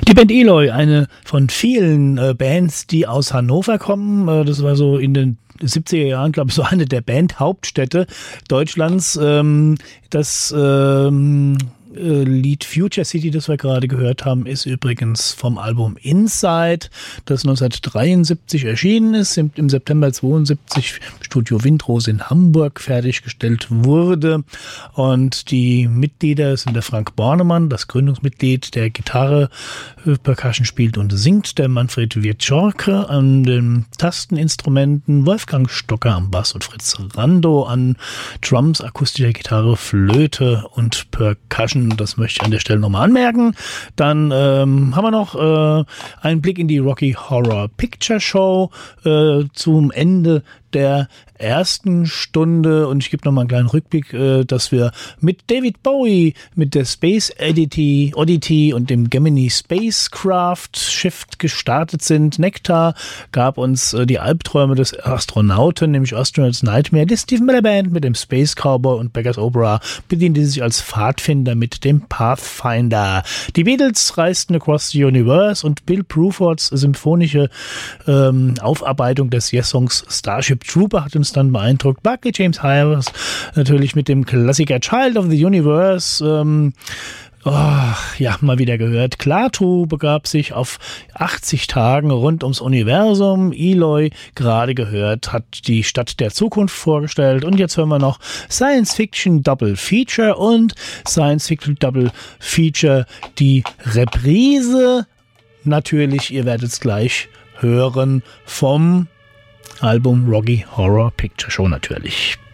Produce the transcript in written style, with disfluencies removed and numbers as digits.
Die Band Eloy, eine von vielen Bands, die aus Hannover kommen. Das war so in den 70er Jahren, glaube ich, so eine der Bandhauptstädte Deutschlands. Das Lied Future City, das wir gerade gehört haben, ist übrigens vom Album Inside, das 1973 erschienen ist, im September 72 Studio Windrose in Hamburg fertiggestellt wurde. Und die Mitglieder sind der Frank Bornemann, das Gründungsmitglied, der Gitarre, Percussion spielt und singt, der Manfred Wieczorke an den Tasteninstrumenten, Wolfgang Stocker am Bass und Fritz Rando an Drums, akustischer Gitarre, Flöte und Percussion. Das möchte ich an der Stelle nochmal anmerken. Dann haben wir noch einen Blick in die Rocky Horror Picture Show zum Ende der ersten Stunde, und ich gebe noch mal einen kleinen Rückblick, dass wir mit David Bowie, mit der Space Oddity und dem Gemini Spacecraft Shift gestartet sind. Nektar gab uns die Albträume des Astronauten, nämlich Astronaut's Nightmare. Die Stephen Miller Band mit dem Space Cowboy und Beggars Opera bediente sich als Pfadfinder mit dem Pathfinder. Die Beatles reisten across the universe und Bill Bruford's symphonische Aufarbeitung des Yes-Songs Starship Trooper hat uns dann beeindruckt. Buckley James Hires natürlich mit dem Klassiker Child of the Universe. Mal wieder gehört. Klaatu begab sich auf 80 Tagen rund ums Universum. Eloy, gerade gehört, hat die Stadt der Zukunft vorgestellt. Und jetzt hören wir noch Science Fiction Double Feature und Science Fiction Double Feature die Reprise. Natürlich, ihr werdet es gleich hören, vom Album Rocky Horror Picture Show natürlich.